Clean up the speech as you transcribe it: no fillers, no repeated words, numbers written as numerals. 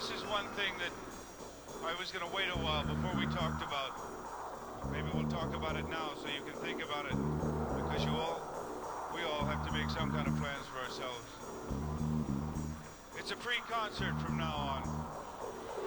this is one thing that I was going to wait a while before we talked about. Maybe we'll talk about it now so you can think about it. Because we all have to make some kind of plans for ourselves. It's a free concert from now on.